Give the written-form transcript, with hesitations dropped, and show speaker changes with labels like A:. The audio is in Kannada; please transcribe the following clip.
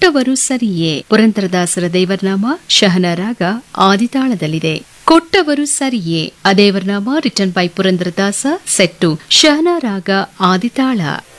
A: ಕೊಟ್ಟವರು ಸರಿಯೇ ಪುರಂದರದಾಸರ ದೇವರನಾಮ ಶಹನಾರಾಗ ಆದಿತಾಳದಲ್ಲಿದೆ. ಕೊಟ್ಟವರು ಸರಿಯೇ ಅದೇವರನಾಮ ರಿಟರ್ನ್ ಬೈ ಪುರಂದರದಾಸ ಸೆಟ್ಟು ಶಹನಾರಾಗ ಆದಿತಾಳ.